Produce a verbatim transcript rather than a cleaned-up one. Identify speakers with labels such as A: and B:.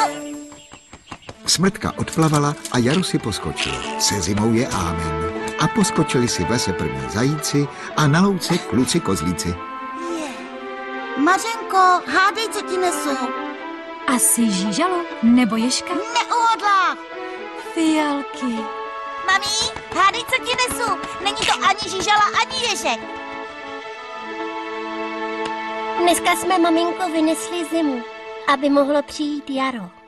A: Smrtka odplavala a jaro si poskočilo. Se zimou je ámen. A poskočili si v lese první zajíci a na louce kluci kozlíci.
B: Je. Mařenko, hádej, co ti nesu.
C: Asi žížalo nebo ježka?
B: Neuhodlá.
C: Fialky.
B: Mami, hádej, co ti nesu. Není to ani žížala, ani ježek.
D: Dneska jsme, maminko, vynesli zimu, aby mohlo přijít jaro.